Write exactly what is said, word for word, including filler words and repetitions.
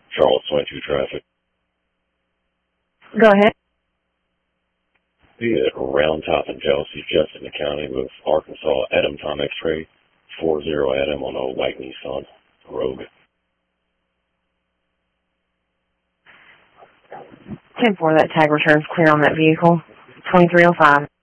Charlotte twenty-two traffic. Go ahead. Be at Round Top in Chelsea, Jefferson County with Arkansas Adam Tom X-Ray, four zero Adam on a white Nissan Rogue. ten four, that tag returns clear on that vehicle. twenty-three oh five.